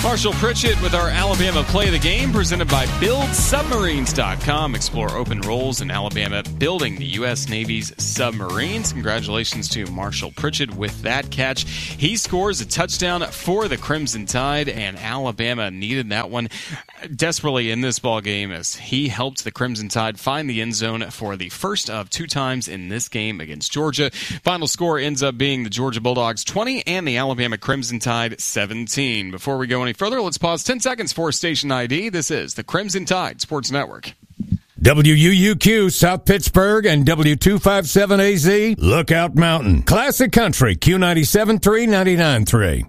Marshall Pritchett with our Alabama Play of the Game, presented by BuildSubmarines.com. Explore open roles in Alabama building the U.S. Navy's submarines. Congratulations to Marshall Pritchett with that catch. He scores a touchdown for the Crimson Tide, and Alabama needed that one desperately in this ball game as he helped the Crimson Tide find the end zone for the first of 2 times in this game against Georgia. Final score ends up being the Georgia Bulldogs 20 and the Alabama Crimson Tide 17. Before we go any further, let's pause 10 seconds for station ID. This is the Crimson Tide Sports Network. WUUQ, South Pittsburgh, and W257AZ, Lookout Mountain. Classic Country, Q97.3, 99.3.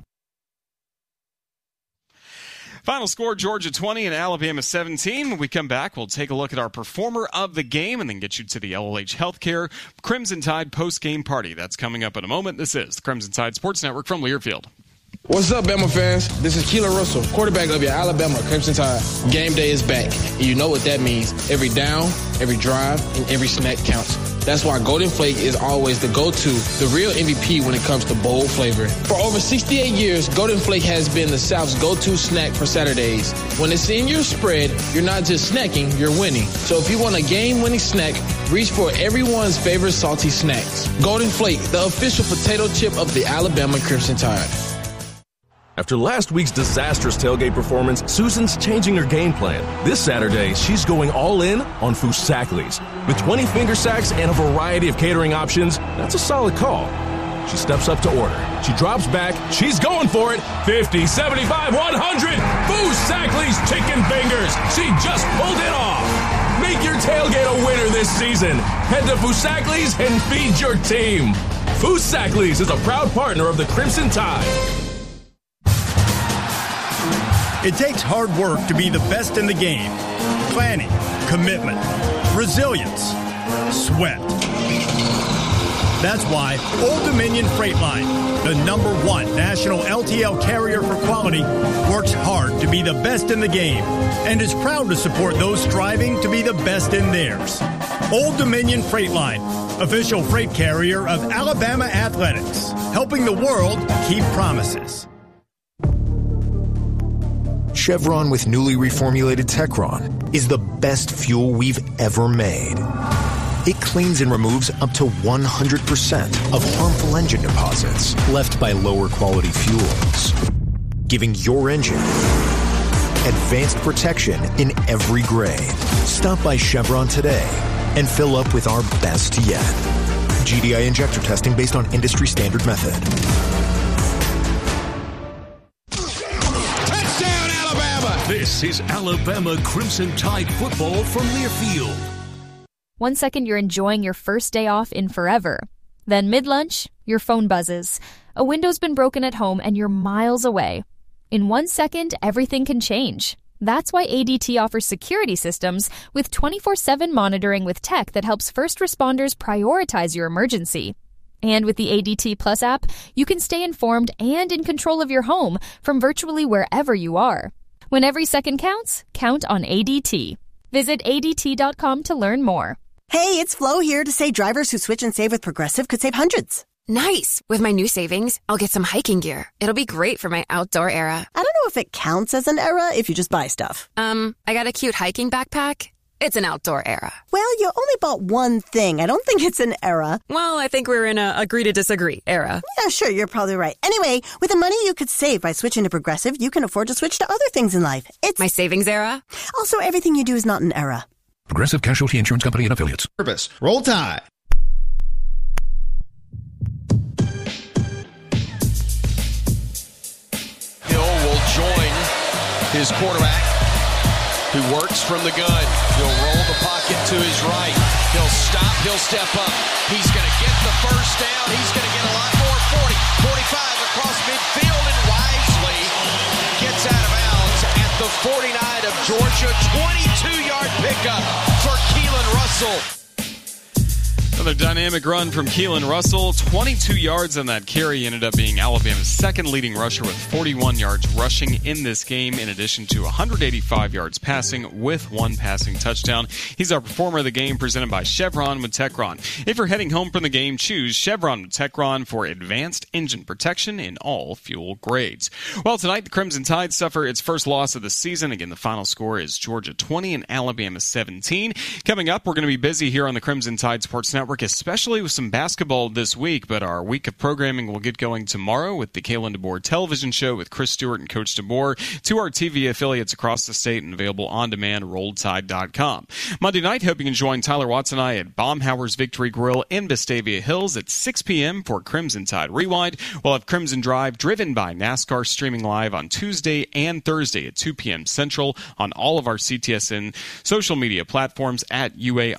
Final score, Georgia 20 and Alabama 17. When we come back, we'll take a look at our performer of the game and then get you to the LLH Healthcare Crimson Tide post-game party. That's coming up in a moment. This is the Crimson Tide Sports Network from Learfield. What's up, Bama fans? This is Keelan Russell, quarterback of your Alabama Crimson Tide. Game day is back, and you know what that means. Every down, every drive, and every snack counts. That's why Golden Flake is always the go-to, the real MVP when it comes to bold flavor. For over 68 years, Golden Flake has been the South's go-to snack for Saturdays. When it's in your spread, you're not just snacking, you're winning. So if you want a game-winning snack, reach for everyone's favorite salty snacks. Golden Flake, the official potato chip of the Alabama Crimson Tide. After last week's disastrous tailgate performance, Susan's changing her game plan. This Saturday, she's going all in on Foosackly's. With 20 finger sacks and a variety of catering options, that's a solid call. She steps up to order. She drops back. She's going for it. 50, 75, 100. Foosackly's chicken fingers. She just pulled it off. Make your tailgate a winner this season. Head to Foosackly's and feed your team. Foosackly's is a proud partner of the Crimson Tide. It takes hard work to be the best in the game. Planning, commitment, resilience, sweat. That's why Old Dominion Freight Line, the #1 national LTL carrier for quality, works hard to be the best in the game and is proud to support those striving to be the best in theirs. Old Dominion Freight Line, official freight carrier of Alabama Athletics, helping the world keep promises. Chevron with newly reformulated Techron is the best fuel we've ever made. It cleans and removes up to 100% of harmful engine deposits left by lower quality fuels, giving your engine advanced protection in every grade. Stop by Chevron today and fill up with our best yet. GDI injector testing based on industry standard method. This is Alabama Crimson Tide football from Learfield. 1 second you're enjoying your first day off in forever. Then mid-lunch, your phone buzzes. A window's been broken at home and you're miles away. In 1 second, everything can change. That's why ADT offers security systems with 24/7 monitoring with tech that helps first responders prioritize your emergency. And with the ADT Plus app, you can stay informed and in control of your home from virtually wherever you are. When every second counts, count on ADT. Visit ADT.com to learn more. Hey, it's Flo here to say drivers who switch and save with Progressive could save hundreds. Nice! With my new savings, I'll get some hiking gear. It'll be great for my outdoor era. I don't know if it counts as an era if you just buy stuff. I got a cute hiking backpack. It's an outdoor era. Well, you only bought one thing. I don't think it's an era. Well, I think we're in a agree to disagree era. Yeah, sure, you're probably right. Anyway, with the money you could save by switching to Progressive, you can afford to switch to other things in life. It's my savings era. Also, everything you do is not an era. Progressive Casualty Insurance Company and Affiliates. Purpose. Roll Tide. Hill will join his quarterback, who works from the gun. He'll roll the pocket to his right. He'll stop. He'll step up. He's going to get the first down. He's going to get a lot more. 40, 45 across midfield, and wisely gets out of bounds at the 49 of Georgia. 22-yard pickup for Keelan Russell. Another dynamic run from Keelan Russell. 22 yards on that carry. Ended up being Alabama's second leading rusher with 41 yards rushing in this game, in addition to 185 yards passing with one passing touchdown. He's our performer of the game, presented by Chevron with Techron. If you're heading home from the game, choose Chevron with Techron for advanced engine protection in all fuel grades. Well, tonight the Crimson Tide suffer its first loss of the season. Again, the final score is Georgia 20 and Alabama 17. Coming up, we're going to be busy here on the Crimson Tide Sports Network, especially with some basketball this week, but our week of programming will get going tomorrow with the Kalen DeBoer television show with Chris Stewart and Coach DeBoer, to our TV affiliates across the state and available on demand at RolledTide.com. Monday night, hope you can join Tyler Watts and I at Baumhauer's Victory Grill in Vestavia Hills at 6 p.m. for Crimson Tide Rewind. We'll have Crimson Drive driven by NASCAR streaming live on Tuesday and Thursday at 2 p.m. Central on all of our CTSN social media platforms at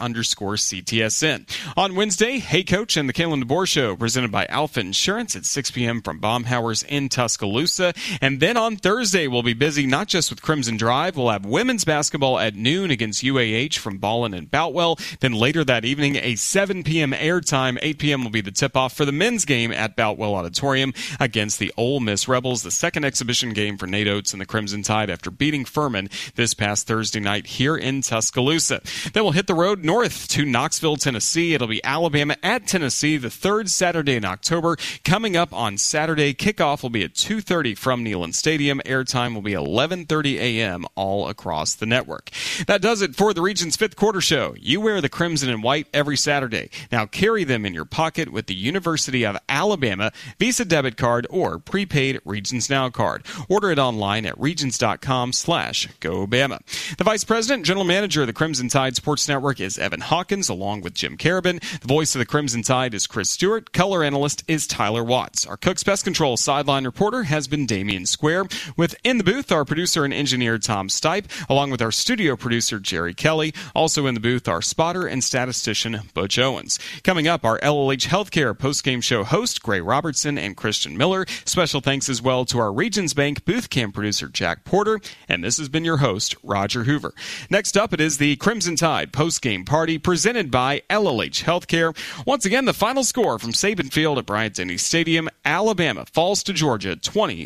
UA_CTSN. On Wednesday, Hey Coach and the Kalen DeBoer Show, presented by Alpha Insurance at 6 p.m. from Baumhauer's in Tuscaloosa. And then on Thursday, we'll be busy not just with Crimson Drive. We'll have women's basketball at noon against UAH from Ballin and Boutwell. Then later that evening, a 7 p.m. airtime. 8 p.m. will be the tip-off for the men's game at Boutwell Auditorium against the Ole Miss Rebels, the second exhibition game for Nate Oates and the Crimson Tide after beating Furman this past Thursday night here in Tuscaloosa. Then we'll hit the road north to Knoxville, Tennessee. It'll be Alabama at Tennessee, the third Saturday in October. Coming up on Saturday, kickoff will be at 2:30 from Neyland Stadium. Airtime will be 11:30 a.m. all across the network. That does it for the Regions' fifth quarter show. You wear the crimson and white every Saturday. Now carry them in your pocket with the University of Alabama Visa debit card or prepaid Regions Now card. Order it online at regions.com/GoBama. The Vice President and General Manager of the Crimson Tide Sports Network is Evan Hawkins, along with Jim Carabin. The voice of the Crimson Tide is Chris Stewart. Color analyst is Tyler Watts. Our Cook's Pest Control sideline reporter has been Damian Square. With in the booth, our producer and engineer Tom Stipe, along with our studio producer Jerry Kelly. Also in the booth, our spotter and statistician Butch Owens. Coming up, our LLH Healthcare postgame show host Gray Robertson and Christian Miller. Special thanks as well to our Regions Bank booth camp producer Jack Porter. And this has been your host, Roger Hoover. Next up, it is the Crimson Tide postgame party presented by LLH Healthcare. Once again, the final score from Saban Field at Bryant-Denny Stadium, Alabama falls to Georgia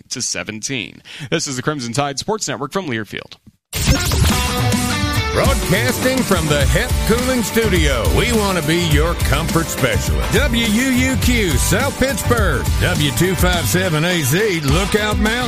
20-17. This is the Crimson Tide Sports Network from Learfield. Broadcasting from the HEP Cooling Studio, we want to be your comfort specialist. WUUQ, South Pittsburgh. W257AZ, Lookout Mountain.